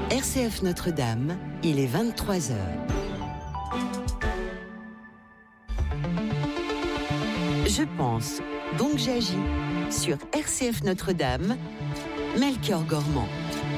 RCF Notre-Dame, il est 23h. Je pense, donc j'agis. Sur RCF Notre-Dame, Melchior Gormand.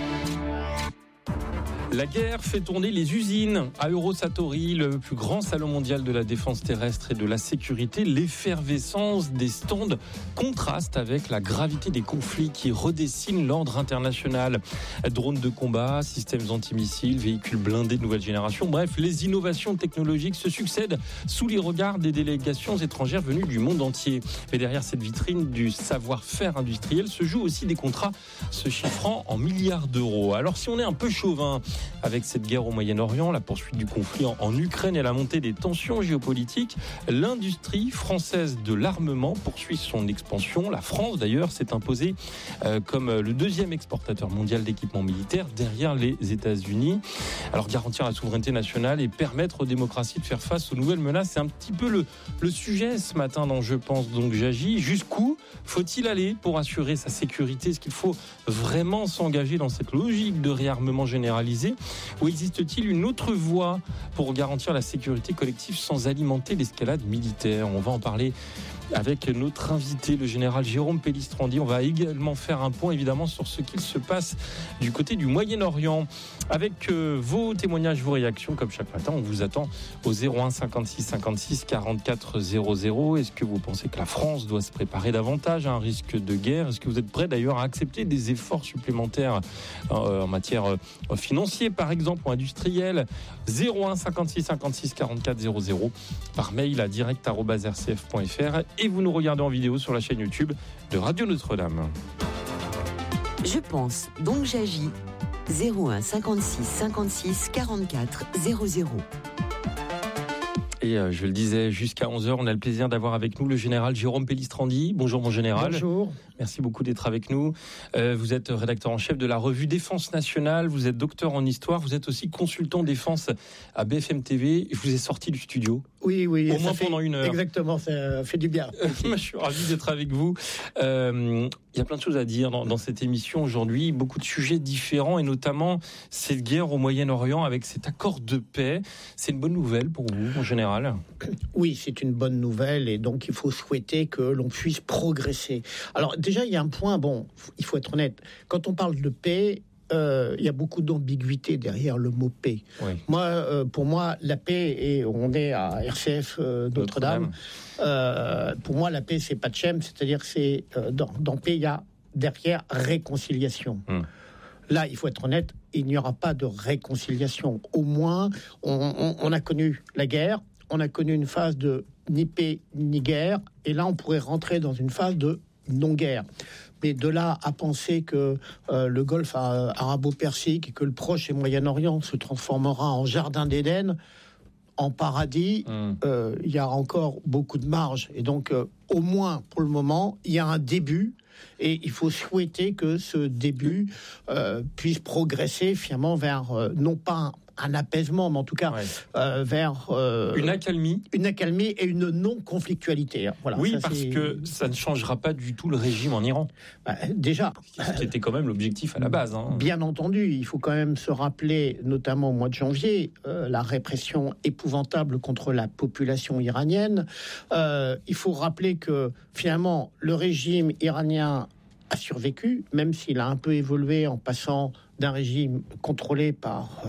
La guerre fait tourner les usines. À Eurosatory, le plus grand salon mondial de la défense terrestre et de la sécurité, l'effervescence des stands contraste avec la gravité des conflits qui redessinent l'ordre international. Drones de combat, systèmes antimissiles, véhicules blindés de nouvelle génération, bref, les innovations technologiques se succèdent sous les regards des délégations étrangères venues du monde entier. Mais derrière cette vitrine du savoir-faire industriel se jouent aussi des contrats se chiffrant en milliards d'euros. Alors si on est un peu chauvin avec cette guerre au Moyen-Orient, la poursuite du conflit en Ukraine et la montée des tensions géopolitiques, l'industrie française de l'armement poursuit son expansion. La France, d'ailleurs, s'est imposée comme le deuxième exportateur mondial d'équipements militaires derrière les États-Unis. Alors, garantir la souveraineté nationale et permettre aux démocraties de faire face aux nouvelles menaces, c'est un petit peu le sujet ce matin dans Je pense, donc j'agis. Jusqu'où faut-il aller pour assurer sa sécurité ? Est-ce qu'il faut vraiment s'engager dans cette logique de réarmement généralisé ? Ou existe-t-il une autre voie pour garantir la sécurité collective sans alimenter l'escalade militaire ? On va en parler avec notre invité, le général Jérôme Pellistrandi. On va également faire un point évidemment sur ce qu'il se passe du côté du Moyen-Orient. Avec vos témoignages, vos réactions, comme chaque matin, on vous attend au 01 56 56 44 00. Est-ce que vous pensez que la France doit se préparer davantage à un risque de guerre ? Est-ce que vous êtes prêt d'ailleurs à accepter des efforts supplémentaires en matière financière, par exemple, ou industrielle ? 01 56 56 44 00 par mail à direct@rcf.fr. Et vous nous regardez en vidéo sur la chaîne YouTube de Radio Notre-Dame. Je pense, donc j'agis. 01 56 56 44 00. Et je le disais, jusqu'à 11h, on a le plaisir d'avoir avec nous le général Jérôme Pellistrandi. Bonjour mon général. Bonjour. Merci beaucoup d'être avec nous. Vous êtes rédacteur en chef de la revue Défense Nationale, vous êtes docteur en histoire, vous êtes aussi consultant défense à BFM TV. Je vous ai sorti du studio. Oui. Au moins pendant une heure. Exactement, ça fait du bien. Je suis ravi d'être avec vous. Il y a plein de choses à dire dans cette émission aujourd'hui, beaucoup de sujets différents et notamment cette guerre au Moyen-Orient avec cet accord de paix. C'est une bonne nouvelle pour vous en général ? Oui, c'est une bonne nouvelle et donc il faut souhaiter que l'on puisse progresser. Alors déjà, il y a un point, il faut être honnête, quand on parle de paix, il y a beaucoup d'ambiguïté derrière le mot paix. Oui. Pour moi, la paix, et on est à RCF Notre-Dame, pour moi, la paix, c'est pas de Pachem, c'est-à-dire que c'est dans paix, il y a derrière réconciliation. Là, il faut être honnête, il n'y aura pas de réconciliation. Au moins, on a connu la guerre, on a connu une phase de ni paix ni guerre, et là, on pourrait rentrer dans une phase de non-guerre. Mais de là à penser que le Golfe arabo-persique et que le Proche et Moyen-Orient se transformera en jardin d'Éden, en paradis, il y a encore beaucoup de marge. Et donc, au moins pour le moment, il y a un début. Et il faut souhaiter que ce début puisse progresser finalement vers, non pas un apaisement, mais en tout cas vers une accalmie et une non-conflictualité. Voilà, oui, parce que ça ne changera pas du tout le régime en Iran. Déjà, ce qui était quand même l'objectif à la base. Bien entendu, il faut quand même se rappeler, notamment au mois de janvier, la répression épouvantable contre la population iranienne. Il faut rappeler que finalement, le régime iranien a survécu, même s'il a un peu évolué en passant d'un régime contrôlé par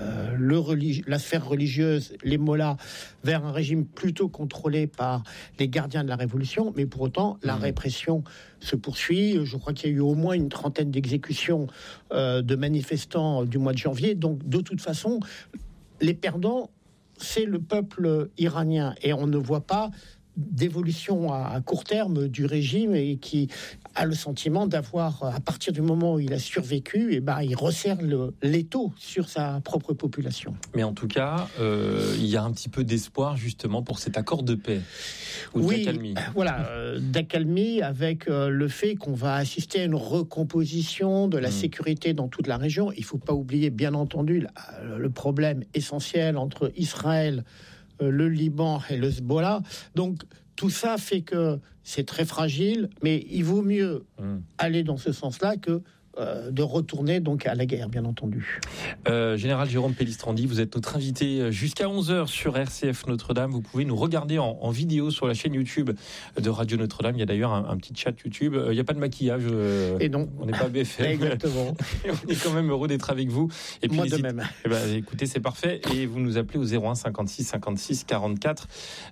la sphère religieuse, les mollahs, vers un régime plutôt contrôlé par les gardiens de la révolution. Mais pour autant, la répression se poursuit. Je crois qu'il y a eu au moins une trentaine d'exécutions de manifestants du mois de janvier. Donc, de toute façon, les perdants, c'est le peuple iranien. Et on ne voit pas d'évolution à court terme du régime et qui a le sentiment d'avoir, à partir du moment où il a survécu, il resserre l'étau sur sa propre population. Mais en tout cas, il y a un petit peu d'espoir justement pour cet accord de paix ou d'accalmie. Voilà, d'accalmie avec le fait qu'on va assister à une recomposition de la sécurité dans toute la région. Il ne faut pas oublier, bien entendu, le problème essentiel entre Israël, le Liban et le Hezbollah. Donc, tout ça fait que c'est très fragile, mais il vaut mieux aller dans ce sens-là que de retourner donc à la guerre, bien entendu. Général Jérôme Pellistrandi, vous êtes notre invité jusqu'à 11h sur RCF Notre-Dame. Vous pouvez nous regarder en vidéo sur la chaîne YouTube de Radio Notre-Dame. Il y a d'ailleurs un petit chat YouTube. Il n'y a pas de maquillage. Et non. On n'est pas BFM. Exactement. On est quand même heureux d'être avec vous. Et puis, moi de même. Écoutez, c'est parfait. Et vous nous appelez au 01 56 56 44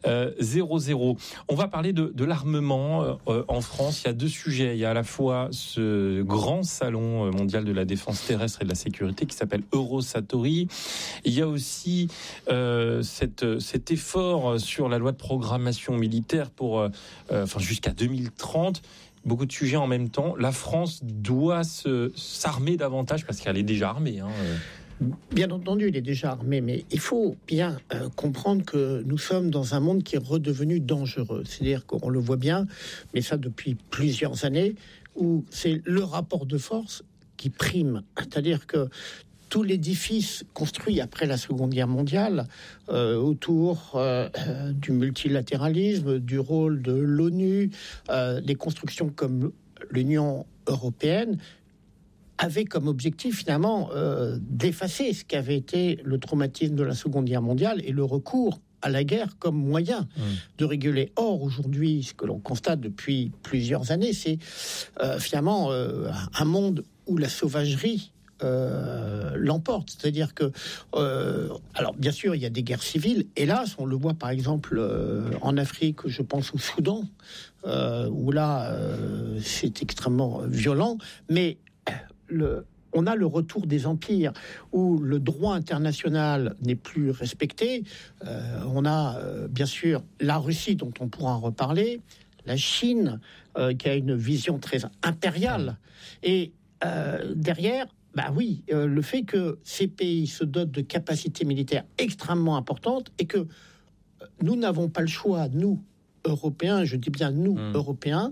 00. On va parler de l'armement en France. Il y a deux sujets. Il y a à la fois ce grand salon mondial de la défense terrestre et de la sécurité qui s'appelle Eurosatory. Il y a aussi cet effort sur la loi de programmation militaire pour jusqu'à 2030. Beaucoup de sujets en même temps. La France doit s'armer davantage parce qu'elle est déjà armée. Bien entendu, il est déjà armé, mais il faut bien comprendre que nous sommes dans un monde qui est redevenu dangereux. C'est-à-dire qu'on le voit bien, mais ça depuis plusieurs années, où c'est le rapport de force qui prime. C'est-à-dire que tout l'édifice construit après la Seconde Guerre mondiale autour du multilatéralisme, du rôle de l'ONU, des constructions comme l'Union européenne, avait comme objectif finalement d'effacer ce qu'avait été le traumatisme de la Seconde Guerre mondiale et le recours à la guerre comme moyen de réguler. Or, aujourd'hui, ce que l'on constate depuis plusieurs années, c'est finalement un monde où la sauvagerie l'emporte. C'est-à-dire que, alors bien sûr, il y a des guerres civiles. Hélas, on le voit par exemple en Afrique, je pense au Soudan, où là, c'est extrêmement violent. Mais on a le retour des empires où le droit international n'est plus respecté. On a bien sûr la Russie dont on pourra en reparler, la Chine qui a une vision très impériale. Et derrière, le fait que ces pays se dotent de capacités militaires extrêmement importantes et que nous n'avons pas le choix, nous, Européens, je dis bien nous, Européens,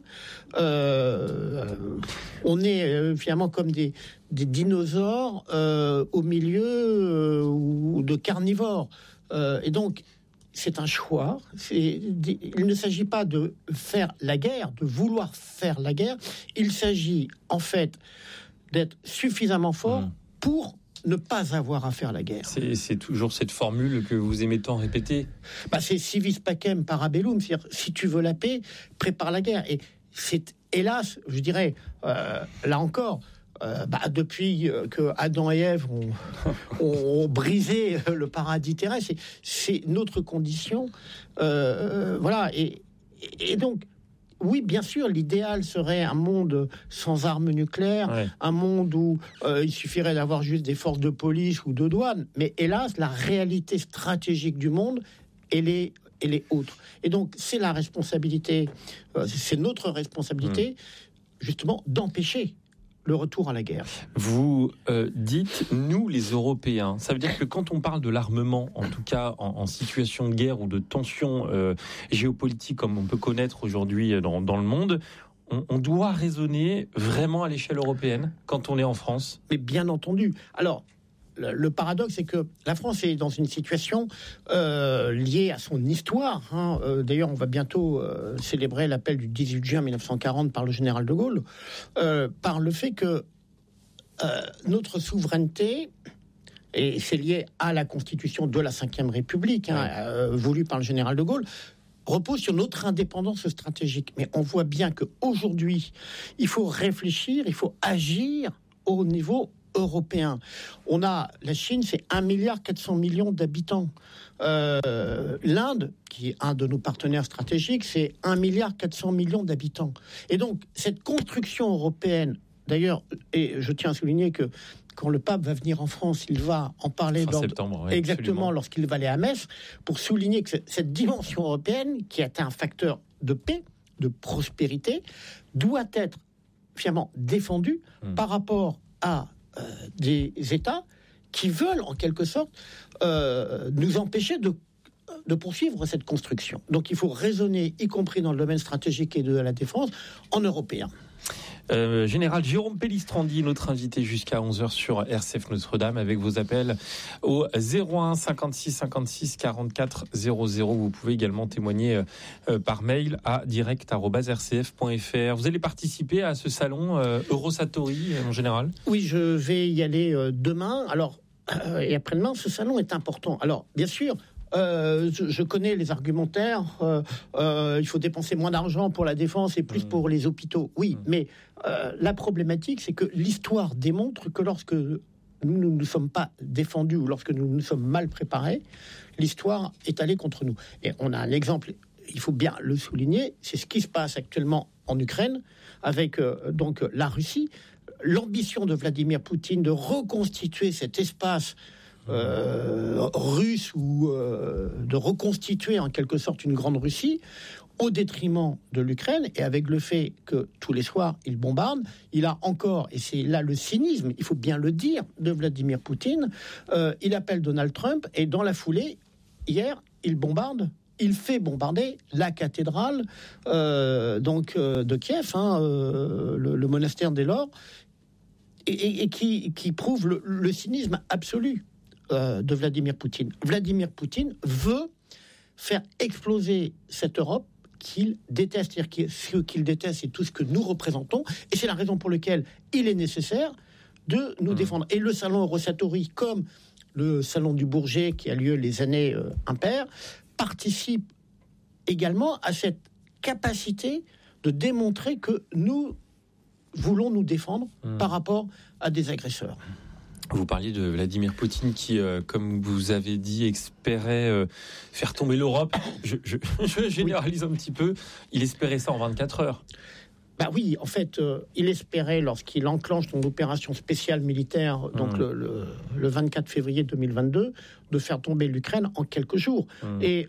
on est finalement comme des dinosaures au milieu de carnivores. Et donc, c'est un choix. Il ne s'agit pas de faire la guerre, de vouloir faire la guerre. Il s'agit en fait d'être suffisamment fort pour ne pas avoir à faire la guerre. C'est toujours cette formule que vous aimez tant répéter. C'est civis pacem para bellum, c'est-à-dire si tu veux la paix, prépare la guerre. Et c'est hélas, je dirais, là encore, depuis que Adam et Ève ont brisé le paradis terrestre, c'est notre condition. Voilà. Et donc, oui, bien sûr, l'idéal serait un monde sans armes nucléaires, un monde où il suffirait d'avoir juste des forces de police ou de douane. Mais hélas, la réalité stratégique du monde, elle est autre. Et donc, c'est la responsabilité, c'est notre responsabilité, justement, d'empêcher le retour à la guerre. Vous dites, nous les Européens, ça veut dire que quand on parle de l'armement, en tout cas en situation de guerre ou de tension géopolitique comme on peut connaître aujourd'hui dans le monde, on doit raisonner vraiment à l'échelle européenne quand on est en France? Mais bien entendu. Alors, le paradoxe, c'est que la France est dans une situation liée à son histoire. D'ailleurs, on va bientôt célébrer l'appel du 18 juin 1940 par le général de Gaulle, par le fait que notre souveraineté, et c'est lié à la constitution de la Ve République, voulue par le général de Gaulle, repose sur notre indépendance stratégique. Mais on voit bien qu'aujourd'hui, il faut réfléchir, il faut agir au niveau européen. On a la Chine, c'est 1,4 milliard d'habitants. L'Inde, qui est un de nos partenaires stratégiques, c'est 1,4 milliard d'habitants. Et donc, cette construction européenne, d'ailleurs, et je tiens à souligner que quand le pape va venir en France, il va en parler septembre, exactement lorsqu'il va aller à Metz, pour souligner que cette dimension européenne, qui est un facteur de paix, de prospérité, doit être finalement défendue par rapport à des États qui veulent en quelque sorte nous empêcher de poursuivre cette construction. Donc il faut raisonner, y compris dans le domaine stratégique et de la défense, en européen. Général Jérôme Pellistrandi, notre invité jusqu'à 11h sur RCF Notre-Dame, avec vos appels au 01 56 56 44 00. Vous pouvez également témoigner par mail à direct@rcf.fr. Vous allez participer à ce salon Eurosatori en général ? Oui, je vais y aller demain. Alors, et après-demain, ce salon est important. Alors, bien sûr, je connais les argumentaires. Il faut dépenser moins d'argent pour la défense et plus pour les hôpitaux. Oui, mais la problématique, c'est que l'histoire démontre que lorsque nous ne nous sommes pas défendus ou lorsque nous nous sommes mal préparés, l'histoire est allée contre nous. Et on a un exemple, il faut bien le souligner, c'est ce qui se passe actuellement en Ukraine avec donc la Russie. L'ambition de Vladimir Poutine de reconstituer cet espace russe ou de reconstituer en quelque sorte une grande Russie au détriment de l'Ukraine, et avec le fait que tous les soirs il bombarde, il a encore, et c'est là le cynisme, il faut bien le dire, de Vladimir Poutine, il appelle Donald Trump, et dans la foulée, hier, il fait bombarder la cathédrale de Kiev, le monastère d'Elor, et qui prouve le cynisme absolu de Vladimir Poutine. Vladimir Poutine veut faire exploser cette Europe qu'il déteste. C'est-à-dire ce qu'il déteste, c'est tout ce que nous représentons, et c'est la raison pour laquelle il est nécessaire de nous défendre. Et le salon Eurosatori, comme le salon du Bourget qui a lieu les années impaires, participe également à cette capacité de démontrer que nous voulons nous défendre par rapport à des agresseurs. Vous parliez de Vladimir Poutine qui, comme vous avez dit, espérait faire tomber l'Europe. Je généralise un petit peu. Il espérait ça en 24 heures. Bah oui, en fait, il espérait, lorsqu'il enclenche son opération spéciale militaire, donc le 24 février 2022, de faire tomber l'Ukraine en quelques jours et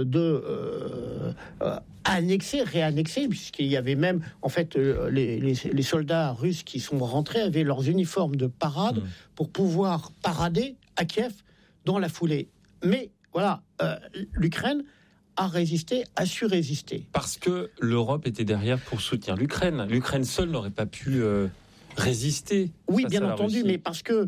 réannexer, puisqu'il y avait même, en fait, les soldats russes qui sont rentrés avaient leurs uniformes de parade pour pouvoir parader à Kiev dans la foulée. Mais voilà, l'Ukraine a résisté, a su résister. Parce que l'Europe était derrière pour soutenir l'Ukraine. L'Ukraine seule n'aurait pas pu résister. Oui, bien entendu, Russie. Mais parce que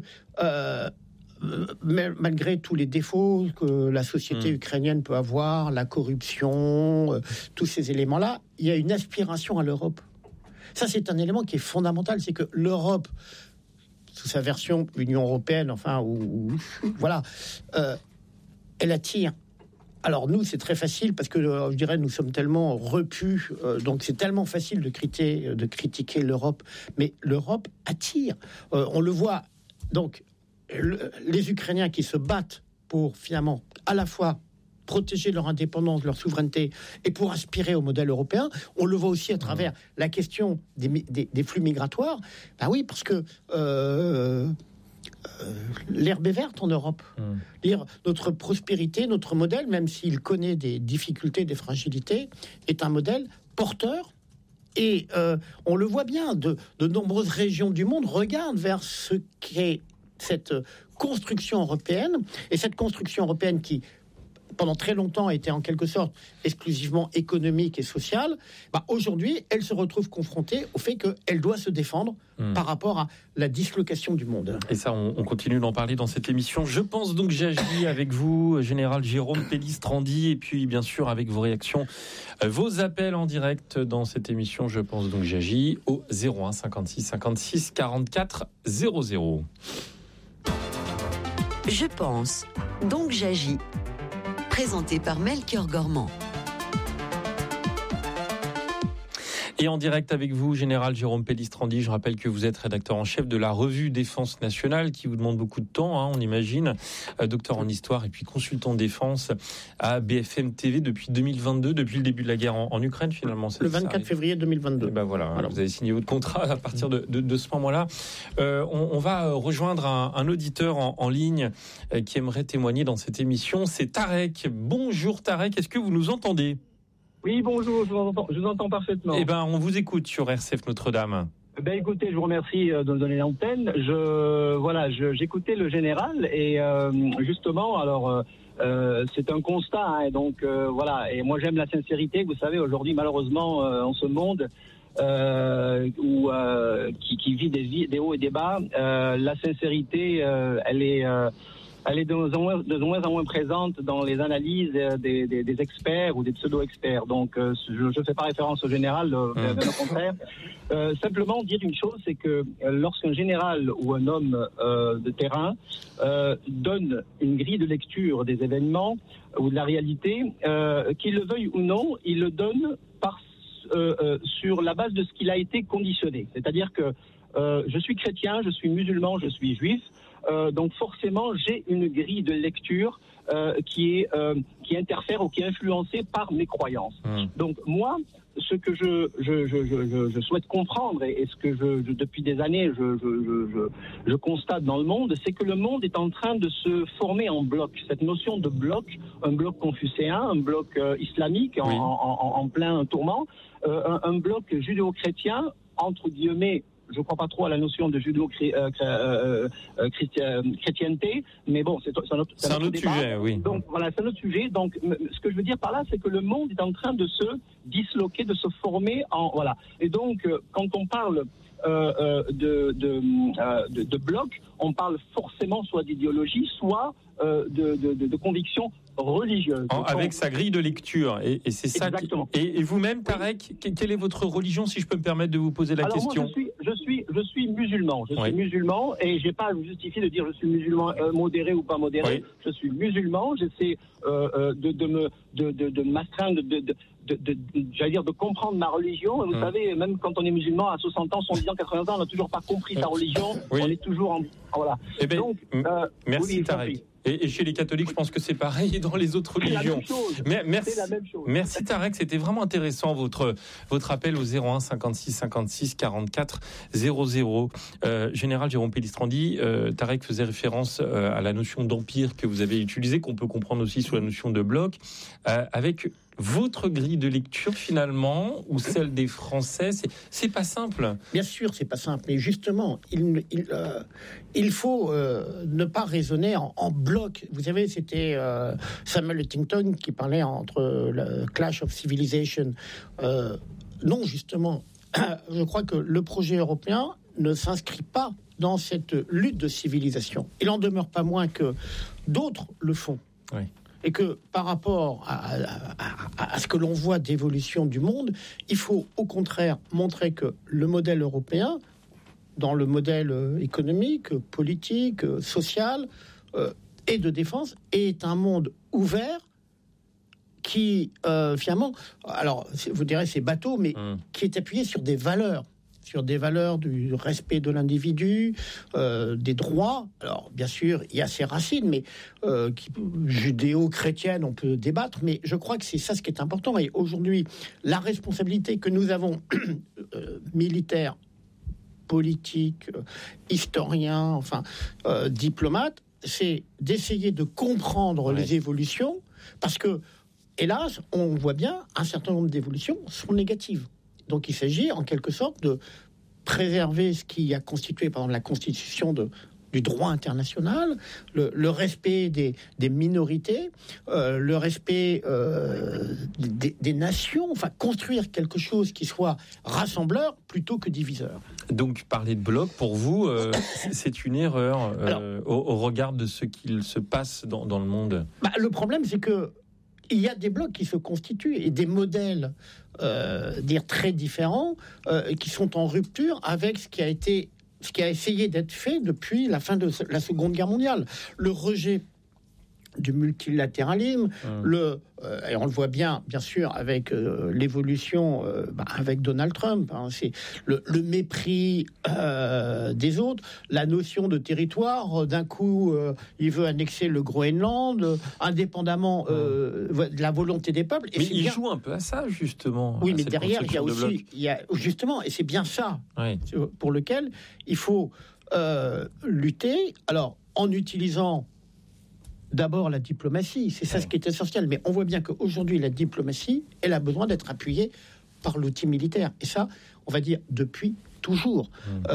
malgré tous les défauts que la société ukrainienne peut avoir, la corruption, tous ces éléments-là, il y a une aspiration à l'Europe. Ça, c'est un élément qui est fondamental, c'est que l'Europe, sous sa version Union européenne, voilà, elle attire. Alors nous, c'est très facile parce que je dirais nous sommes tellement repus, donc c'est tellement facile de critiquer l'Europe. Mais l'Europe attire. On le voit. Donc les Ukrainiens qui se battent pour finalement à la fois protéger leur indépendance, leur souveraineté, et pour aspirer au modèle européen. On le voit aussi à travers la question des flux migratoires. Ben oui, parce que l'herbe est verte en Europe. Notre prospérité, notre modèle, même s'il connaît des difficultés, des fragilités, est un modèle porteur. Et on le voit bien, de nombreuses régions du monde regardent vers ce qu'est cette construction européenne. Et cette construction européenne qui, pendant très longtemps, était en quelque sorte exclusivement économique et sociale, aujourd'hui, elle se retrouve confrontée au fait qu'elle doit se défendre par rapport à la dislocation du monde. Et ça, on continue d'en parler dans cette émission. Je pense donc j'agis avec vous, Général Jérôme Pellistrandi, et puis bien sûr avec vos réactions, vos appels en direct dans cette émission. Je pense donc j'agis au 01 56 56 44 00. Je pense donc j'agis. Présenté par Melchior Gormand. Et en direct avec vous, Général Jérôme Pellistrandi, je rappelle que vous êtes rédacteur en chef de la revue Défense Nationale, qui vous demande beaucoup de temps, on imagine, docteur en histoire et puis consultant défense à BFM TV depuis 2022, depuis le début de la guerre en Ukraine finalement. Le 24 février 2022. Et ben voilà, vous avez signé votre contrat à partir de ce moment-là. On va rejoindre un auditeur en ligne qui aimerait témoigner dans cette émission, c'est Tarek. Bonjour Tarek, est-ce que vous nous entendez ? Oui, bonjour, je vous entends parfaitement. Eh ben, on vous écoute sur RCF Notre-Dame. Écoutez, je vous remercie de me donner l'antenne. J'écoutais le général et justement, alors c'est un constat, donc voilà. Et moi, j'aime la sincérité. Vous savez, aujourd'hui, malheureusement, en ce monde, qui vit des hauts et des bas, la sincérité, elle est de moins en moins présente dans les analyses des experts ou des pseudo-experts. Donc, je ne fais pas référence au général, bien au contraire. Simplement dire une chose, c'est que lorsqu'un général ou un homme de terrain donne une grille de lecture des événements ou de la réalité, qu'il le veuille ou non, il le donne sur la base de ce qu'il a été conditionné. C'est-à-dire que je suis chrétien, je suis musulman, je suis juif. Donc forcément, j'ai une grille de lecture qui interfère ou qui est influencée par mes croyances. Donc moi, ce que je souhaite comprendre et ce que depuis des années je constate dans le monde, c'est que le monde est en train de se former en bloc. Cette notion de bloc, un bloc confucéen, un bloc islamique en plein tourment, un bloc judéo-chrétien entre guillemets. Je ne crois pas trop à la notion de judéo-chrétienté, mais bon, c'est un autre sujet, oui. Donc voilà, c'est un autre sujet. Donc ce que je veux dire par là, c'est que le monde est en train de se disloquer, de se former voilà. Et donc quand on parle de bloc, on parle forcément soit d'idéologie, soit de conviction religieuse. Avec sa grille de lecture, et c'est ça. Exactement. Et vous-même, Tarek, quelle est votre religion, si je peux me permettre de vous poser la question? Moi, je suis musulman. Je suis musulman, et j'ai pas à me justifier de dire je suis musulman modéré ou pas modéré. Je suis musulman. J'essaie de m'astreindre, j'allais dire, de comprendre ma religion. Vous savez, même quand on est musulman à 60 ans, 70 ans, 80 ans, on n'a toujours pas compris sa religion. On est toujours en... Voilà. Donc, merci Tarek. Et chez les catholiques, je pense que c'est pareil dans les autres religions. C'est la même chose. Merci Tarek, c'était vraiment intéressant votre appel au 01 56 56 44 00. Général Jérôme Pellistrandi, Tarek faisait référence à la notion d'empire que vous avez utilisée, qu'on peut comprendre aussi sous la notion de bloc, avec votre grille de lecture finalement, ou celle des Français, c'est pas simple. Bien sûr, c'est pas simple, mais justement, il faut ne pas raisonner en bloc. Vous savez, c'était Samuel Huntington qui parlait entre le Clash of Civilization. Non, justement, je crois que le projet européen ne s'inscrit pas dans cette lutte de civilisation. Il en demeure pas moins que d'autres le font. Oui. Et que par rapport à ce que l'on voit d'évolution du monde, il faut au contraire montrer que le modèle européen, dans le modèle économique, politique, social et de défense, est un monde ouvert qui, finalement, alors vous direz c'est bateau, mais qui est appuyé sur des valeurs du respect de l'individu, des droits. Alors, bien sûr, il y a ses racines, mais judéo-chrétiennes, on peut débattre, mais je crois que c'est ça ce qui est important. Et aujourd'hui, la responsabilité que nous avons, militaires, politiques, historiens, enfin, diplomates, c'est d'essayer de comprendre les évolutions, parce que, hélas, on voit bien, un certain nombre d'évolutions sont négatives. Donc il s'agit en quelque sorte de préserver ce qui a constitué, par exemple, la constitution du droit international, le respect des minorités, le respect des nations, enfin construire quelque chose qui soit rassembleur plutôt que diviseur. Donc parler de bloc, pour vous, c'est une erreur au regard de ce qu'il se passe dans le monde. Le problème, c'est que il y a des blocs qui se constituent et des modèles très différents qui sont en rupture avec ce qui a essayé d'être fait depuis la fin de la Seconde Guerre mondiale. Le rejet du multilatéralisme, et on le voit bien sûr, avec l'évolution avec Donald Trump. C'est le mépris des autres, la notion de territoire. D'un coup, il veut annexer le Groenland, indépendamment de la volonté des peuples. Et mais il joue un peu à ça, justement. Oui, mais derrière, il y a justement, et c'est bien ça pour lequel il faut lutter. Alors, en utilisant d'abord la diplomatie, c'est ça ce qui est essentiel. Mais on voit bien qu'aujourd'hui, la diplomatie, elle a besoin d'être appuyée par l'outil militaire. Et ça, on va dire depuis toujours.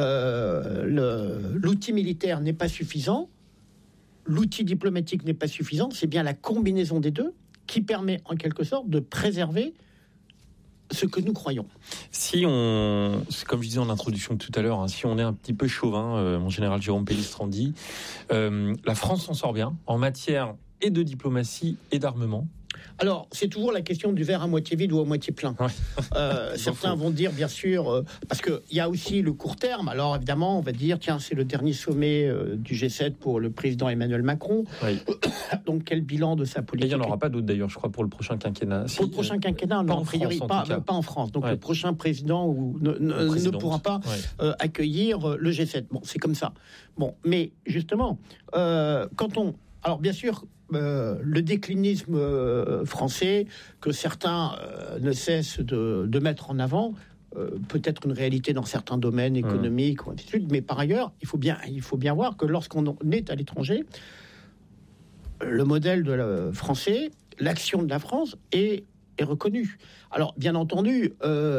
L'outil militaire n'est pas suffisant, l'outil diplomatique n'est pas suffisant. C'est bien la combinaison des deux qui permet en quelque sorte de préserver ce que nous croyons. Si on, comme je disais en introduction tout à l'heure, si on est un petit peu chauvin, mon général Jérôme Pellistrandi, la France s'en sort bien en matière et de diplomatie et d'armement. Alors, c'est toujours la question du verre à moitié vide ou à moitié plein. Ouais. Certains vont dire, bien sûr, parce qu'il y a aussi le court terme. Alors, évidemment, on va dire, tiens, c'est le dernier sommet du G7 pour le président Emmanuel Macron. Oui. Donc, quel bilan de sa politique? Et il n'y en aura pas d'autres, d'ailleurs, je crois, pour le prochain quinquennat. Pour le prochain quinquennat, non, a priori, pas en France. Donc, le prochain président ne pourra pas accueillir le G7. Bon, c'est comme ça. Bon, mais justement, quand on... Alors, bien sûr... le déclinisme français que certains ne cessent de mettre en avant peut être une réalité dans certains domaines économiques ou ainsi de suite, mais par ailleurs, il faut bien voir que lorsqu'on est à l'étranger, le modèle français, l'action de la France est reconnue. Alors, bien entendu,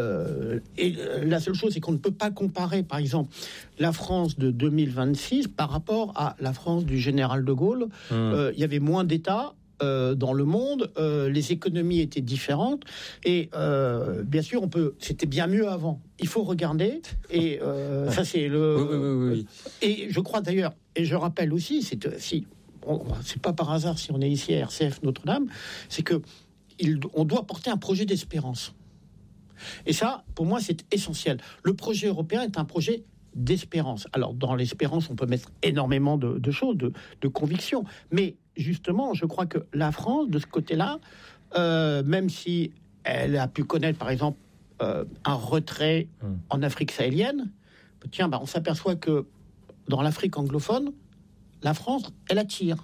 la seule chose, c'est qu'on ne peut pas comparer, par exemple, la France de 2026 par rapport à la France du général de Gaulle. Il y avait moins d'États dans le monde, les économies étaient différentes, et bien sûr, c'était bien mieux avant. Il faut regarder, et ça, c'est le... Oui. Et je crois d'ailleurs, et je rappelle aussi, c'est pas par hasard si on est ici à RCF Notre-Dame, c'est que on doit porter un projet d'espérance. Et ça, pour moi, c'est essentiel. Le projet européen est un projet d'espérance. Alors, dans l'espérance, on peut mettre énormément de choses, de convictions. Mais justement, je crois que la France, de ce côté-là, même si elle a pu connaître, par exemple, un retrait en Afrique sahélienne, on s'aperçoit que dans l'Afrique anglophone, la France, elle attire.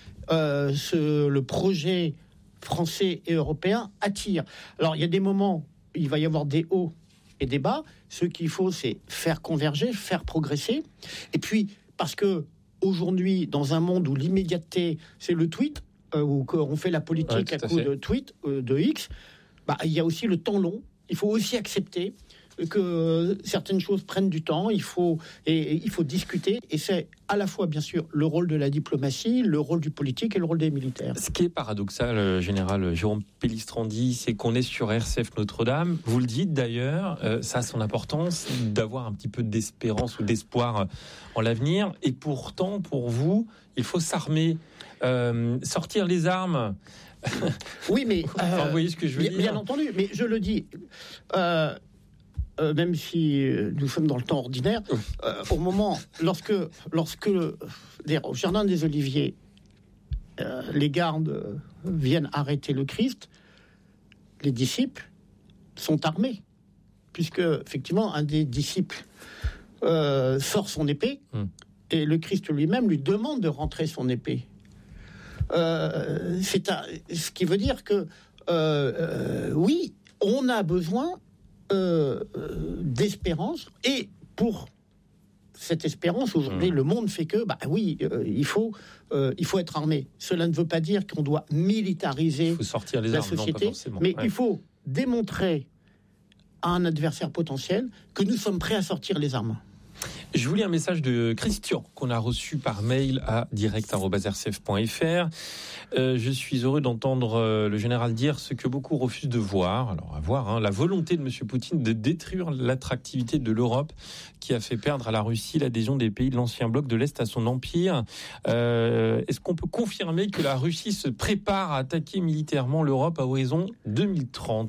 Le projet français et européen attire. Alors, il y a des moments, il va y avoir des hauts et des bas. Ce qu'il faut, c'est faire converger, faire progresser. Et puis, parce que aujourd'hui, dans un monde où l'immédiateté, c'est le tweet, où on fait la politique à coup de tweet, de X, il y a aussi le temps long. Il faut aussi accepter que certaines choses prennent du temps, il faut discuter, et c'est à la fois, bien sûr, le rôle de la diplomatie, le rôle du politique et le rôle des militaires. Ce qui est paradoxal, général Jérôme Pellistrandi, c'est qu'on est sur RCF Notre-Dame. Vous le dites d'ailleurs, ça a son importance d'avoir un petit peu d'espérance ou d'espoir en l'avenir, et pourtant, pour vous, il faut s'armer, sortir les armes. Oui, mais... vous voyez ce que je veux dire ? Bien entendu, mais je le dis... même si nous sommes dans le temps ordinaire, au moment, lorsque au Jardin des Oliviers, les gardes viennent arrêter le Christ, les disciples sont armés, puisque, effectivement, un des disciples sort son épée, et le Christ lui-même lui demande de rentrer son épée. Ce qui veut dire que, oui, on a besoin d'espérance, et pour cette espérance aujourd'hui le monde fait que il faut être armé. Cela ne veut pas dire qu'on doit militariser la société, mais il faut démontrer à un adversaire potentiel que nous sommes prêts à sortir les armes. Je vous lis un message de Christian qu'on a reçu par mail à direct@rcf.fr. Je suis heureux d'entendre le général dire ce que beaucoup refusent de voir. Alors, à voir, la volonté de M. Poutine de détruire l'attractivité de l'Europe, qui a fait perdre à la Russie l'adhésion des pays de l'ancien bloc de l'Est à son empire. Est-ce qu'on peut confirmer que la Russie se prépare à attaquer militairement l'Europe à horizon 2030 ?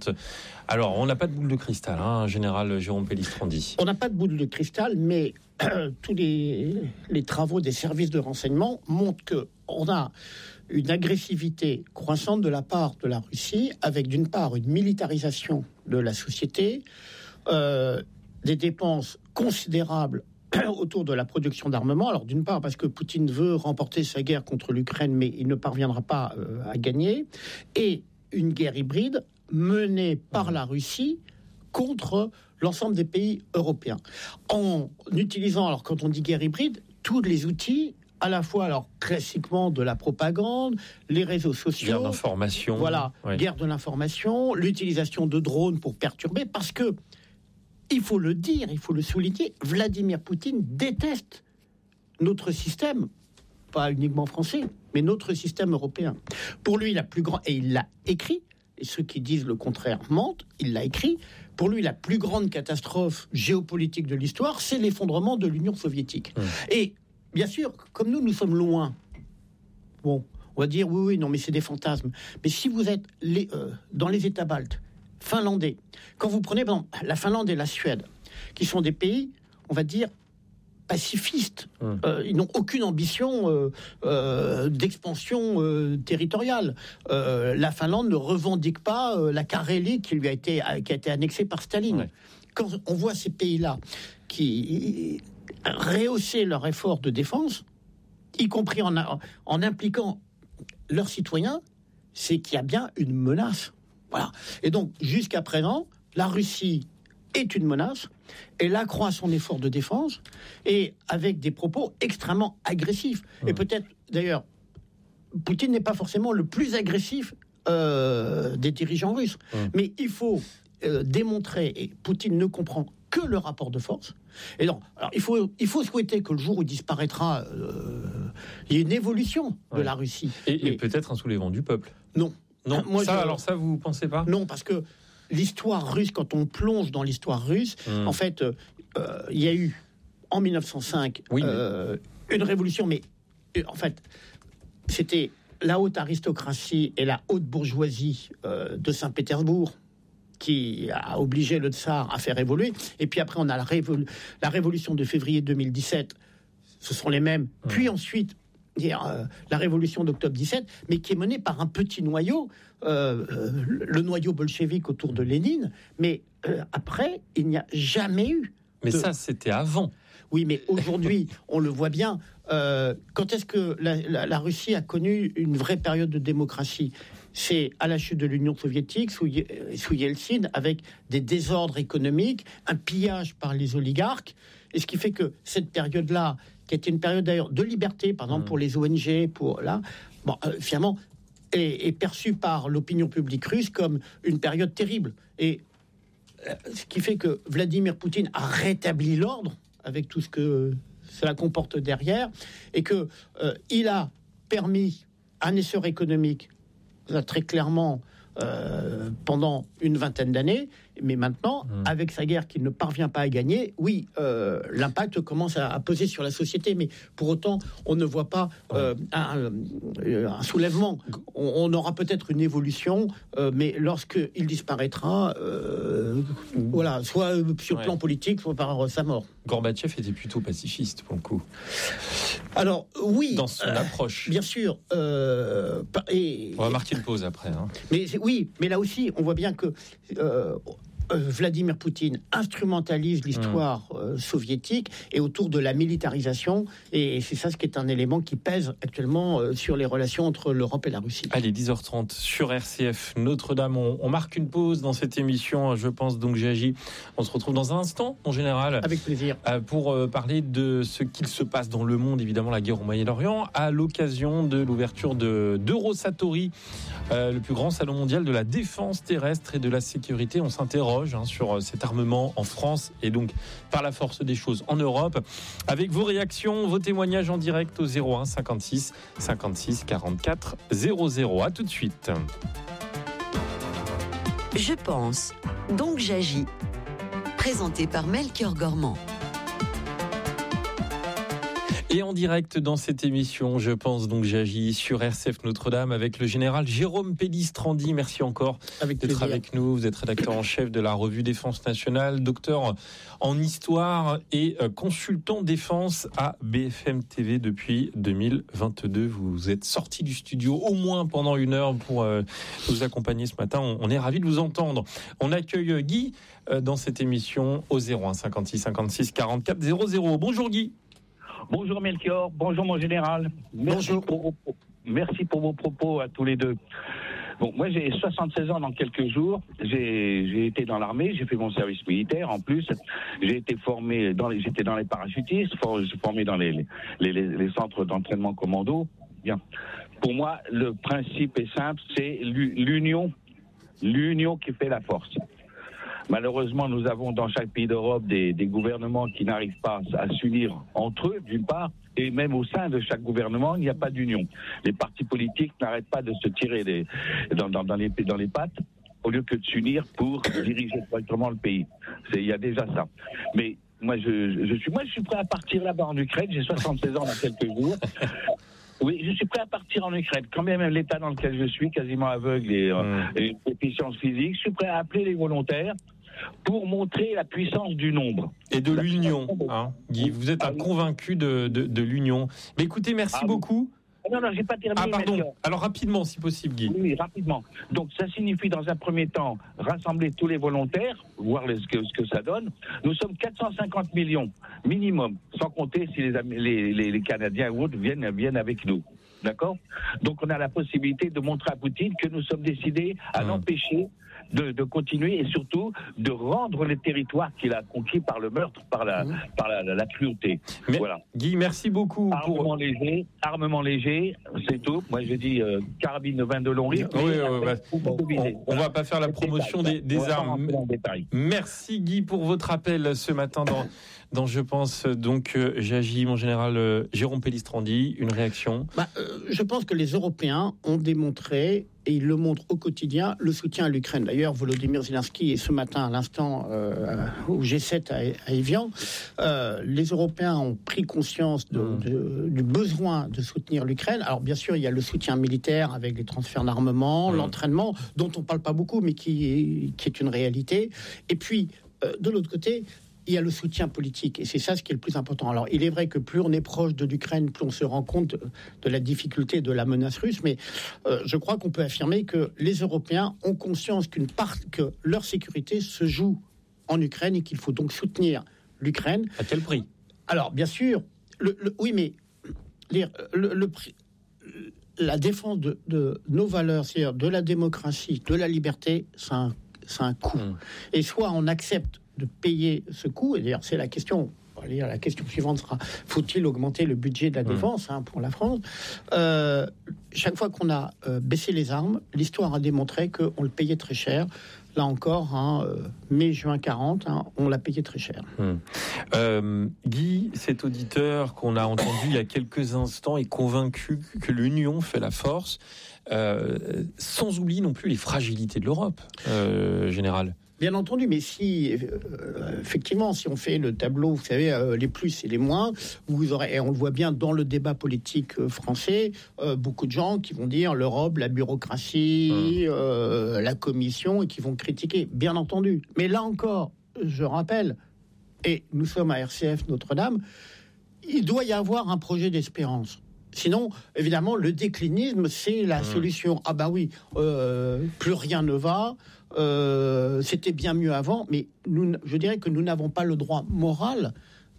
Alors, on n'a pas de boule de cristal, général Jérôme Pellistrandi. On n'a pas de boule de cristal, mais tous les travaux des services de renseignement montrent qu'on a une agressivité croissante de la part de la Russie, avec d'une part une militarisation de la société, des dépenses considérables autour de la production d'armement. Alors d'une part parce que Poutine veut remporter sa guerre contre l'Ukraine, mais il ne parviendra pas à gagner, et une guerre hybride menée par la Russie contre l'ensemble des pays européens. En utilisant, alors quand on dit guerre hybride, tous les outils, à la fois, alors classiquement de la propagande, les réseaux sociaux, guerre d'information, guerre de l'information, l'utilisation de drones pour perturber, parce que il faut le dire, il faut le souligner, Vladimir Poutine déteste notre système, pas uniquement français, mais notre système européen. Pour lui, la plus grande, et il l'a écrit, et ceux qui disent le contraire mentent, il l'a écrit. Pour lui, la plus grande catastrophe géopolitique de l'histoire, c'est l'effondrement de l'Union soviétique. Et bien sûr, comme nous sommes loin, bon, on va dire oui, non, mais c'est des fantasmes. Mais si vous êtes dans les États baltes, finlandais, quand vous prenez par exemple, la Finlande et la Suède, qui sont des pays, on va dire, pacifistes. Ils n'ont aucune ambition d'expansion territoriale. La Finlande ne revendique pas la Carélie qui a été annexée par Staline. Ouais. Quand on voit ces pays-là qui rehausser leur effort de défense, y compris en impliquant leurs citoyens, c'est qu'il y a bien une menace. Voilà. Et donc, jusqu'à présent, la Russie est une menace. Elle accroît son effort de défense et avec des propos extrêmement agressifs. Et peut-être, d'ailleurs, Poutine n'est pas forcément le plus agressif des dirigeants russes. Mais il faut démontrer, et Poutine ne comprend que le rapport de force. Et donc, alors, il faut souhaiter que le jour où il disparaîtra, il y ait une évolution de la Russie. Et peut-être un soulèvement du peuple. Non. Non, alors ça, vous pensez pas ? Non, parce que l'histoire russe, quand on plonge dans l'histoire russe, en fait, il y a eu, en 1905, une révolution, mais en fait, c'était la haute aristocratie et la haute bourgeoisie de Saint-Pétersbourg qui a obligé le tsar à faire évoluer. Et puis après, on a la révolution de février 2017, ce sont les mêmes. Puis ensuite, la révolution d'octobre 17, mais qui est menée par un petit noyau, le noyau bolchevique autour de Lénine. Mais après, il n'y a jamais eu. Mais ça, c'était avant. Oui, mais aujourd'hui, on le voit bien. Quand est-ce que la Russie a connu une vraie période de démocratie ? C'est à la chute de l'Union soviétique, sous Yeltsin, avec des désordres économiques, un pillage par les oligarques. Et ce qui fait que cette période-là, qui était une période d'ailleurs de liberté, par exemple pour les ONG, finalement, est perçue par l'opinion publique russe comme une période terrible. Et ce qui fait que Vladimir Poutine a rétabli l'ordre, avec tout ce que cela comporte derrière, et que il a permis un essor économique très clairement pendant une vingtaine d'années, mais maintenant, avec sa guerre qu'il ne parvient pas à gagner, oui, l'impact commence à peser sur la société, mais pour autant, on ne voit pas un soulèvement. On aura peut-être une évolution, mais lorsqu'il disparaîtra, voilà, soit sur le plan politique, soit par sa mort. Gorbatchev était plutôt pacifiste, pour le coup. Alors, oui. Dans son approche. Bien sûr. On va marquer une pause après. Mais là aussi, on voit bien que Vladimir Poutine instrumentalise l'histoire soviétique et autour de la militarisation, et c'est ça ce qui est un élément qui pèse actuellement sur les relations entre l'Europe et la Russie. Allez, 10h30 sur RCF Notre-Dame, on marque une pause dans cette émission, je pense donc j'agis. On se retrouve dans un instant, en général. Avec plaisir. Pour parler de ce qu'il se passe dans le monde, évidemment la guerre au Moyen-Orient, à l'occasion de l'ouverture d'Eurosatori, le plus grand salon mondial de la défense terrestre et de la sécurité. On s'interroge sur cet armement en France et donc par la force des choses en Europe, avec vos réactions, vos témoignages en direct au 01 56 56 44 00. À tout de suite. Je pense, donc j'agis. Présenté par Melchior Gormand. Et en direct dans cette émission, je pense donc j'agis sur RCF Notre-Dame avec le général Jérôme Pellistrandi. Merci encore d'être avec nous. Vous êtes rédacteur en chef de la revue Défense Nationale, docteur en histoire et consultant défense à BFM TV depuis 2022. Vous êtes sorti du studio au moins pendant une heure pour nous accompagner ce matin. On est ravis de vous entendre. On accueille Guy dans cette émission au 01 56 56 44 00. Bonjour Guy. Bonjour Melchior, bonjour mon général. Merci pour vos propos à tous les deux. Bon, moi j'ai 76 ans dans quelques jours. J'ai été dans l'armée, j'ai fait mon service militaire. En plus, j'ai été formé j'étais dans les parachutistes, formé dans les centres d'entraînement commando. Bien. Pour moi, le principe est simple, c'est l'union qui fait la force. Malheureusement, nous avons dans chaque pays d'Europe des gouvernements qui n'arrivent pas à s'unir entre eux, d'une part, Et même au sein de chaque gouvernement, il n'y a pas d'union. Les partis politiques n'arrêtent pas de se tirer dans les pattes au lieu que de s'unir pour diriger correctement le pays. Il y a déjà ça. Mais moi, je suis prêt à partir là-bas en Ukraine. J'ai 76 ans dans quelques jours. Oui, je suis prêt à partir en Ukraine. Quand même l'état dans lequel je suis, quasiment aveugle et une déficience physique, je suis prêt à appeler les volontaires pour montrer la puissance du nombre. Et de l'union, hein, Guy. Vous êtes un convaincu de l'union. Mais écoutez, merci beaucoup. Non, j'ai pas terminé. Ah, pardon. Alors, rapidement, si possible, Guy. Oui, rapidement. Donc, ça signifie, dans un premier temps, rassembler tous les volontaires, voir ce que ça donne. Nous sommes 450 millions, minimum, sans compter si les Canadiens ou autres viennent avec nous. D'accord ? Donc, on a la possibilité de montrer à Poutine que nous sommes décidés à l'empêcher de continuer et surtout de rendre les territoires qu'il a conquis par le meurtre, par la cruauté. Voilà. Guy, merci beaucoup. Armement léger, c'est tout. Moi, je dis carabine de 22 long rythme. On va pas faire la promotion des armes. Merci Guy pour votre appel ce matin dans Je pense donc j'agis, mon général Jérôme Pellistrandi. Une réaction? Je pense que les Européens ont démontré, et ils le montrent au quotidien, le soutien à l'Ukraine. D'ailleurs, Volodymyr Zelensky est ce matin à l'instant au G7 à Évian. Les Européens ont pris conscience du besoin de soutenir l'Ukraine. Alors bien sûr, il y a le soutien militaire avec les transferts d'armement, l'entraînement, dont on ne parle pas beaucoup, mais qui est une réalité. Et puis, de l'autre côté, il y a le soutien politique, et c'est ça ce qui est le plus important. Alors, il est vrai que plus on est proche de l'Ukraine, plus on se rend compte de la difficulté de la menace russe, mais je crois qu'on peut affirmer que les Européens ont conscience que leur sécurité se joue en Ukraine et qu'il faut donc soutenir l'Ukraine. À quel prix? Alors, bien sûr, oui, mais le prix... La défense de nos valeurs, c'est-à-dire de la démocratie, de la liberté, c'est un coût. Et soit on accepte de payer ce coût, et d'ailleurs c'est la question. La question suivante sera: faut-il augmenter le budget de la défense pour la France? Chaque fois qu'on a baissé les armes, l'histoire a démontré qu'on le payait très cher. Là encore, mai-juin 40, on l'a payé très cher. Guy, cet auditeur qu'on a entendu il y a quelques instants est convaincu que l'union fait la force, sans oublier non plus les fragilités de l'Europe, général. Bien entendu, mais si effectivement, si on fait le tableau, vous savez, les plus et les moins, vous aurez, et on le voit bien dans le débat politique français, beaucoup de gens qui vont dire l'Europe, la bureaucratie, la Commission, et qui vont critiquer, bien entendu. Mais là encore, je rappelle, et nous sommes à RCF Notre-Dame, il doit y avoir un projet d'espérance. Sinon, évidemment, le déclinisme, c'est la solution. Ah bah oui, plus rien ne va. C'était bien mieux avant, mais je dirais que nous n'avons pas le droit moral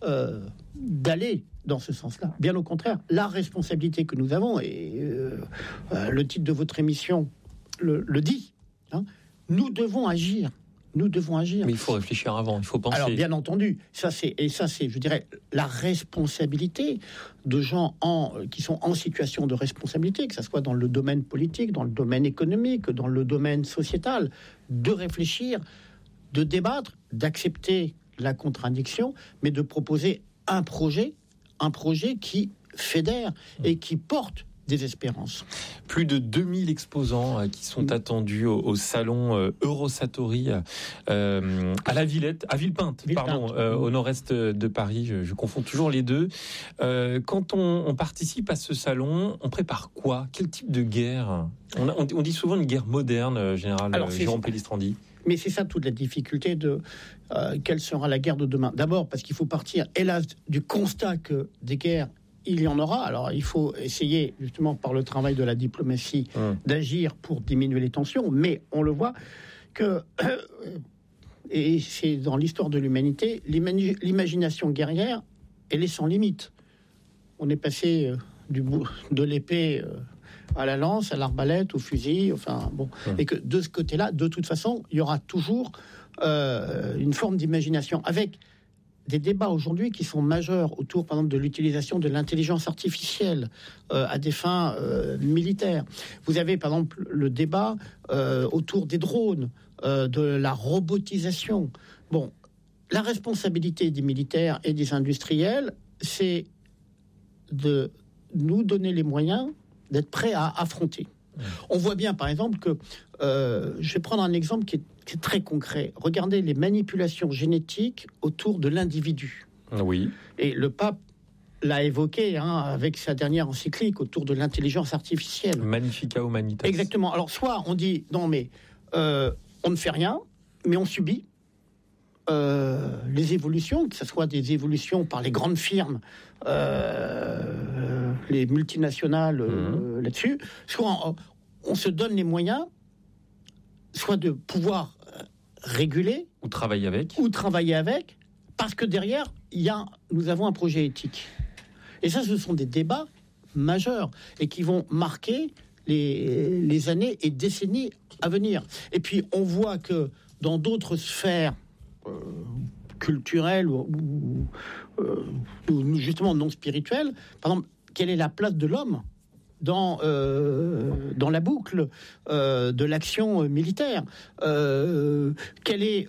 d'aller dans ce sens-là. Bien au contraire, la responsabilité que nous avons, et le titre de votre émission le dit, nous devons agir. Nous devons agir. Mais il faut réfléchir avant, il faut penser. Alors, bien entendu, ça c'est, je dirais, la responsabilité de gens qui sont en situation de responsabilité, que ce soit dans le domaine politique, dans le domaine économique, dans le domaine sociétal, de réfléchir, de débattre, d'accepter la contradiction, mais de proposer un projet qui fédère et qui porte des espérances. Plus de 2000 exposants qui sont attendus au salon Eurosatory à la Villette, à Villepinte, au nord-est de Paris. Je confonds toujours les deux. Quand on participe à ce salon, on prépare quoi? Quel type de guerre? On dit souvent une guerre moderne, général Jérôme Pellistrandi. Mais c'est ça toute la difficulté de quelle sera la guerre de demain. D'abord parce qu'il faut partir, hélas, du constat que des guerres, il y en aura. Alors, il faut essayer, justement, par le travail de la diplomatie, d'agir pour diminuer les tensions. Mais on le voit que, et c'est dans l'histoire de l'humanité, l'imagination guerrière, elle est sans limite. On est passé de l'épée à la lance, à l'arbalète, au fusil, enfin, bon. Et que de ce côté-là, de toute façon, il y aura toujours une forme d'imagination. Avec des débats aujourd'hui qui sont majeurs autour, par exemple, de l'utilisation de l'intelligence artificielle à des fins militaires. Vous avez, par exemple, le débat autour des drones, de la robotisation. Bon, la responsabilité des militaires et des industriels, c'est de nous donner les moyens d'être prêts à affronter. On voit bien, par exemple, que je vais prendre un exemple qui est très concret. Regardez les manipulations génétiques autour de l'individu. Oui. Et le pape l'a évoqué avec sa dernière encyclique autour de l'intelligence artificielle. Magnifica Humanitas. Exactement. Alors, soit on dit, non, mais on ne fait rien, mais on subit les évolutions, que ce soit des évolutions par les grandes firmes, les multinationales là-dessus, soit on se donne les moyens, soit de pouvoir réguler, ou travailler avec, parce que derrière, nous avons un projet éthique. Et ça, ce sont des débats majeurs et qui vont marquer les années et décennies à venir. Et puis, on voit que dans d'autres sphères culturelles ou justement non spirituelles, par exemple, quelle est la place de l'homme dans la boucle de l'action militaire, quelle est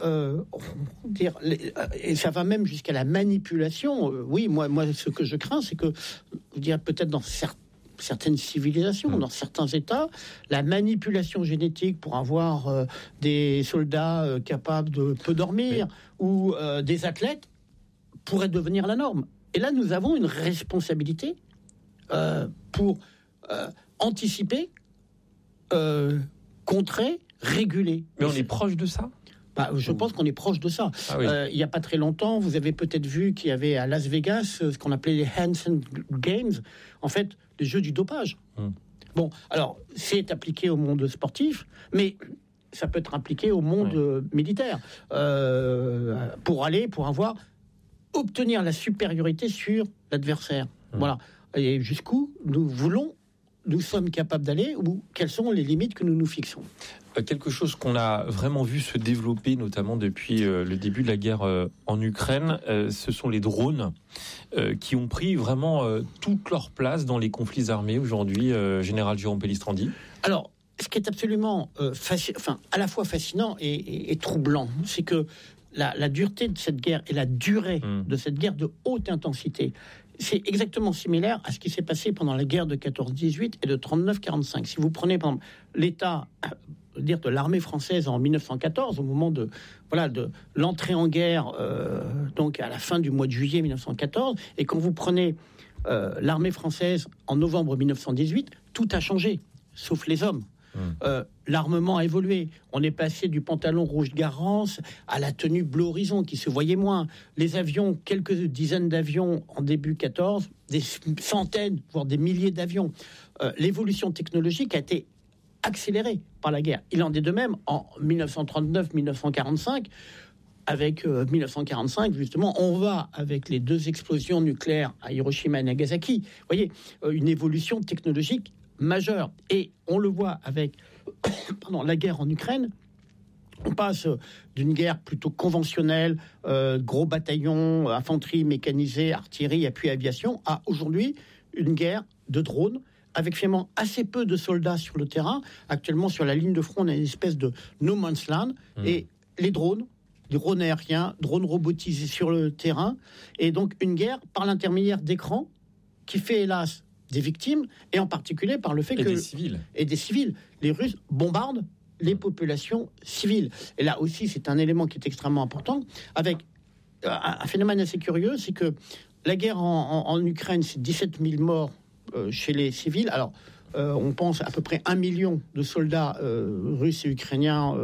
et ça va même jusqu'à la manipulation. Oui, moi, ce que je crains, c'est que, je dirais peut-être dans certaines civilisations, dans certains États, la manipulation génétique pour avoir des soldats capables de peu dormir ou des athlètes pourrait devenir la norme. Et là, nous avons une responsabilité pour anticiper, contrer, réguler. Mais on est proche de ça ? Je pense qu'on est proche de ça. Ah oui. Il n'y a pas très longtemps, vous avez peut-être vu qu'il y avait à Las Vegas ce qu'on appelait les Hansen Games, en fait, les jeux du dopage. Bon, alors, c'est appliqué au monde sportif, mais ça peut être appliqué au monde militaire, pour obtenir la supériorité sur l'adversaire. Voilà. Et jusqu'où nous sommes capables d'aller, ou quelles sont les limites que nous nous fixons. Quelque chose qu'on a vraiment vu se développer, notamment depuis le début de la guerre en Ukraine, ce sont les drones qui ont pris vraiment toute leur place dans les conflits armés aujourd'hui, Général Jérôme Pellistrandi. Alors, ce qui est absolument à la fois fascinant et troublant, c'est que la dureté de cette guerre et la durée de cette guerre de haute intensité, c'est exactement similaire à ce qui s'est passé pendant la guerre de 14-18 et de 39-45. Si vous prenez, par exemple, l'état de l'armée française en 1914, au moment de l'entrée en guerre, donc à la fin du mois de juillet 1914, et quand vous prenez l'armée française en novembre 1918, tout a changé, sauf les hommes. L'armement a évolué. On est passé du pantalon rouge Garance à la tenue bleu horizon qui se voyait moins. Les avions, quelques dizaines d'avions en début 14, des centaines, voire des milliers d'avions. L'évolution technologique a été accélérée par la guerre. Il en est de même en 1939-1945. Avec 1945, justement, on va avec les 2 explosions nucléaires à Hiroshima et Nagasaki. Vous voyez, une évolution technologique majeure. Et on le voit avec la guerre en Ukraine. On passe d'une guerre plutôt conventionnelle, gros bataillons, infanterie mécanisée, artillerie, appui aviation, à aujourd'hui une guerre de drones, avec finalement assez peu de soldats sur le terrain. Actuellement, sur la ligne de front, on a une espèce de no man's land. Et les drones aériens, drones robotisés sur le terrain. Et donc une guerre par l'intermédiaire d'écrans qui fait hélas des victimes, et en particulier par le fait que... des civils. Les Russes bombardent les populations civiles. Et là aussi, c'est un élément qui est extrêmement important, avec un phénomène assez curieux, c'est que la guerre en Ukraine, c'est 17 000 morts chez les civils. Alors, on pense à peu près 1 million de soldats russes et ukrainiens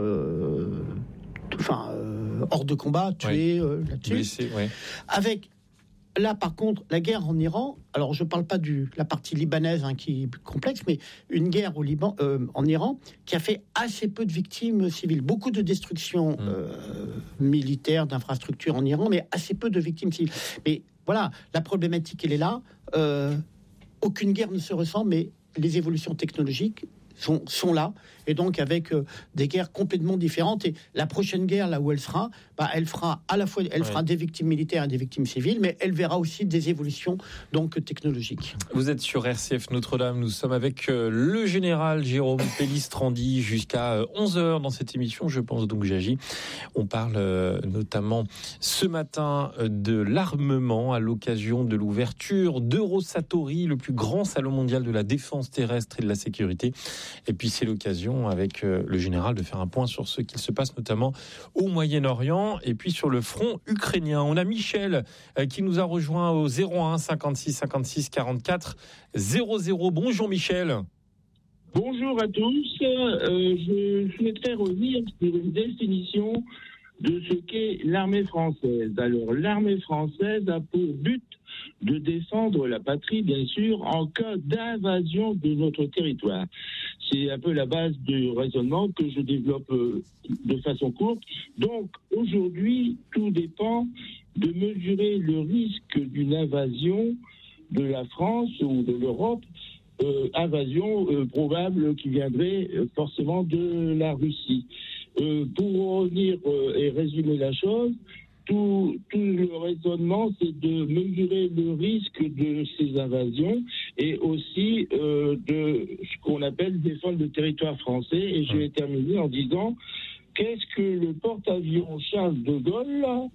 hors de combat, tués là-dessus. Blessés, avec... Là, par contre, la guerre en Iran, alors je ne parle pas de la partie libanaise qui est complexe, mais une guerre au Liban, en Iran, qui a fait assez peu de victimes civiles. Beaucoup de destruction militaire, d'infrastructures en Iran, mais assez peu de victimes civiles. Mais voilà, la problématique, elle est là. Aucune guerre ne se ressemble, mais les évolutions technologiques, sont là, et donc avec des guerres complètement différentes. Et la prochaine guerre, là où elle sera, elle fera à la fois, fera des victimes militaires et des victimes civiles, mais elle verra aussi des évolutions donc technologiques. Vous êtes sur RCF Notre-Dame, nous sommes avec le général Jérôme Pellistrandi jusqu'à 11h dans cette émission, je pense donc j'agis. On parle notamment ce matin de l'armement à l'occasion de l'ouverture d'Eurosatori, le plus grand salon mondial de la défense terrestre et de la sécurité. Et puis c'est l'occasion avec le général de faire un point sur ce qu'il se passe notamment au Moyen-Orient et puis sur le front ukrainien. On a Michel qui nous a rejoint au 01 56 56 44 00. Bonjour Michel. Bonjour à tous. Je souhaiterais revenir sur une définition de ce qu'est l'armée française. Alors, l'armée française a pour but de défendre la patrie, bien sûr, en cas d'invasion de notre territoire. C'est un peu la base du raisonnement que je développe de façon courte. Donc, aujourd'hui, tout dépend de mesurer le risque d'une invasion de la France ou de l'Europe, invasion probable qui viendrait forcément de la Russie. Pour revenir et résumer la chose, tout le raisonnement, c'est de mesurer le risque de ces invasions et aussi de ce qu'on appelle défendre le territoire français. Et je vais terminer en disant, qu'est-ce que le porte-avions Charles de Gaulle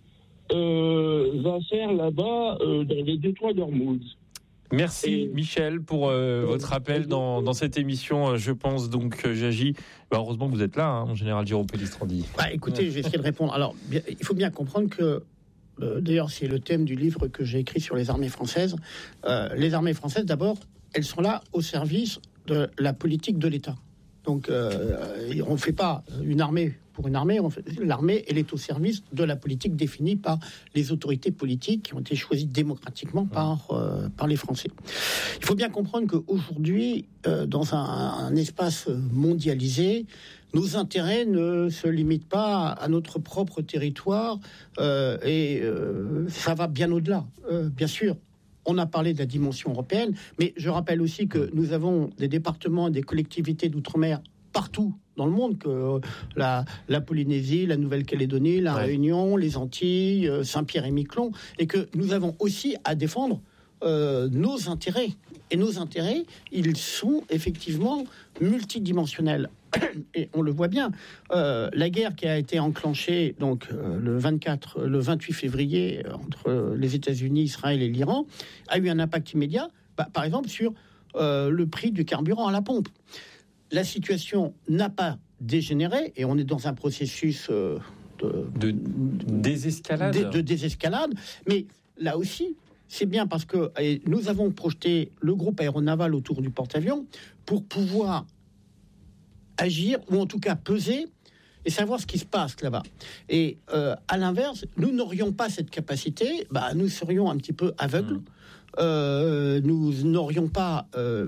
va faire là-bas dans les détroits d'Ormuz? Merci Michel pour votre appel dans cette émission. Je pense donc j'agis. Heureusement que vous êtes là, mon général Jérôme Pellistrandi. Écoutez, je vais essayer de répondre. Alors, il faut bien comprendre que, d'ailleurs, c'est le thème du livre que j'ai écrit sur les armées françaises. Les armées françaises, d'abord, elles sont là au service de la politique de l'État. Donc, on ne fait pas une armée pour une armée. L'armée, elle est au service de la politique définie par les autorités politiques qui ont été choisies démocratiquement par les Français. Il faut bien comprendre qu'aujourd'hui, dans un espace mondialisé, nos intérêts ne se limitent pas à notre propre territoire et ça va bien au-delà, bien sûr. On a parlé de la dimension européenne, mais je rappelle aussi que nous avons des départements, des collectivités d'outre-mer partout dans le monde, que la Polynésie, la Nouvelle-Calédonie, la Réunion, les Antilles, Saint-Pierre-et-Miquelon, et que nous avons aussi à défendre nos intérêts. Et nos intérêts, ils sont effectivement multidimensionnels. Et on le voit bien. La guerre qui a été enclenchée donc le 28 février entre les États-Unis, Israël et l'Iran a eu un impact immédiat, par exemple sur le prix du carburant à la pompe. La situation n'a pas dégénéré et on est dans un processus de désescalade. De désescalade, mais là aussi, c'est bien parce que nous avons projeté le groupe aéronaval autour du porte-avions pour pouvoir agir, ou en tout cas peser, et savoir ce qui se passe là-bas. Et à l'inverse, nous n'aurions pas cette capacité, nous serions un petit peu aveugles. Nous n'aurions pas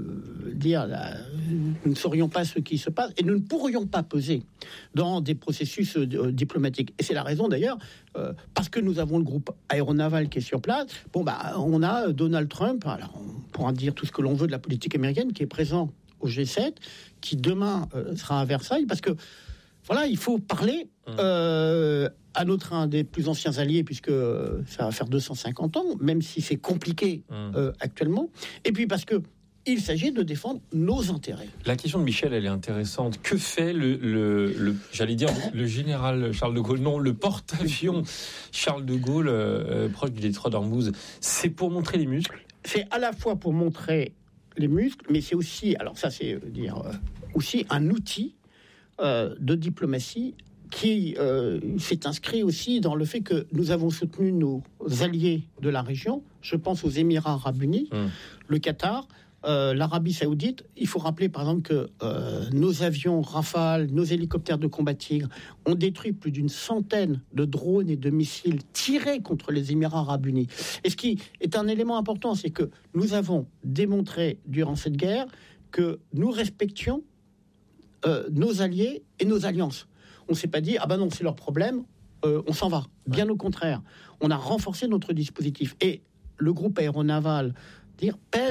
nous ne saurions pas ce qui se passe et nous ne pourrions pas peser dans des processus diplomatiques. Et c'est la raison d'ailleurs, parce que nous avons le groupe aéronaval qui est sur place. On a Donald Trump, alors on pourra dire tout ce que l'on veut de la politique américaine, qui est présent au G7, qui demain sera à Versailles, parce que voilà, il faut parler à un des plus anciens alliés, puisque ça va faire 250 ans, même si c'est compliqué actuellement. Et puis parce que il s'agit de défendre nos intérêts. La question de Michel, elle est intéressante. Que fait j'allais dire le général Charles de Gaulle, non, le porte-avions Charles de Gaulle, proche du détroit d'Ormuz? C'est pour montrer les muscles? C'est à la fois pour montrer les muscles, mais c'est aussi, alors ça c'est aussi un outil de diplomatie qui s'est inscrit aussi dans le fait que nous avons soutenu nos alliés de la région. Je pense aux Émirats arabes unis, le Qatar, l'Arabie saoudite. Il faut rappeler par exemple que nos avions Rafale, nos hélicoptères de combat Tigre ont détruit plus d'une centaine de drones et de missiles tirés contre les Émirats arabes unis. Et ce qui est un élément important, c'est que nous avons démontré durant cette guerre que nous respections nos alliés et nos alliances. On ne s'est pas dit, non, c'est leur problème, on s'en va. Bien au contraire, on a renforcé notre dispositif. Et le groupe aéronaval pèse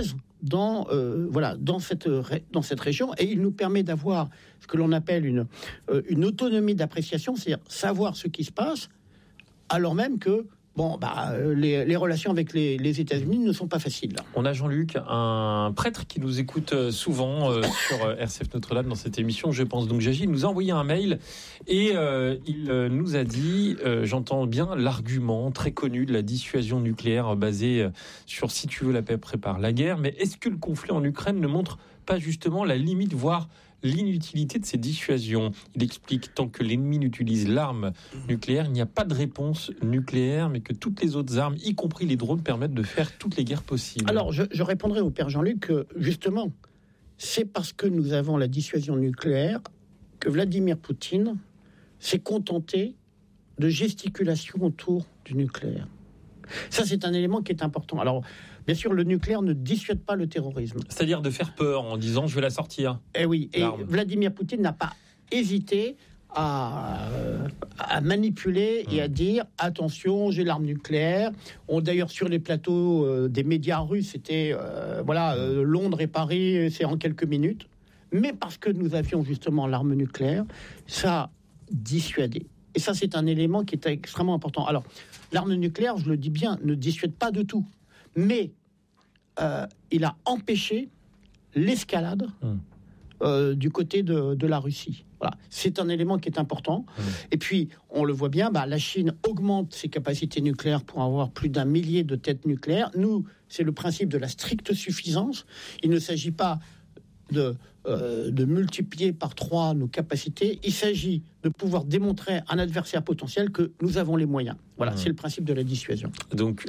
dans cette région, et il nous permet d'avoir ce que l'on appelle une autonomie d'appréciation, c'est-à-dire savoir ce qui se passe, alors même que les relations avec les États-Unis ne sont pas faciles. On a Jean-Luc, un prêtre qui nous écoute souvent sur RCF Notre-Dame dans cette émission, je pense donc J'agis. Il nous a envoyé un mail et il nous a dit, j'entends bien l'argument très connu de la dissuasion nucléaire basée sur si tu veux la paix, prépare la guerre, mais est-ce que le conflit en Ukraine ne montre pas justement la limite, voire l'inutilité de ces dissuasions? Il explique, tant que l'ennemi n'utilise l'arme nucléaire, il n'y a pas de réponse nucléaire, mais que toutes les autres armes, y compris les drones, permettent de faire toutes les guerres possibles. Alors, je répondrai au père Jean-Luc que, justement, c'est parce que nous avons la dissuasion nucléaire que Vladimir Poutine s'est contenté de gesticulations autour du nucléaire. Ça, c'est un élément qui est important. Alors, bien sûr, le nucléaire ne dissuade pas le terrorisme. C'est-à-dire de faire peur en disant « je vais la sortir ». Eh oui, et Vladimir Poutine n'a pas hésité à manipuler et à dire « attention, j'ai l'arme nucléaire ». D'ailleurs, sur les plateaux des médias russes, c'était Londres et Paris, c'est en quelques minutes. Mais parce que nous avions justement l'arme nucléaire, ça a dissuadé. Et ça, c'est un élément qui est extrêmement important. Alors, l'arme nucléaire, je le dis bien, ne dissuade pas de tout. Mais il a empêché l'escalade du côté de la Russie. Voilà. C'est un élément qui est important. Et puis, on le voit bien, la Chine augmente ses capacités nucléaires pour avoir plus d'1 millier de têtes nucléaires. Nous, c'est le principe de la stricte suffisance. Il ne s'agit pas de multiplier par 3 nos capacités. Il s'agit de pouvoir démontrer à un adversaire potentiel que nous avons les moyens. Voilà, c'est le principe de la dissuasion. Donc,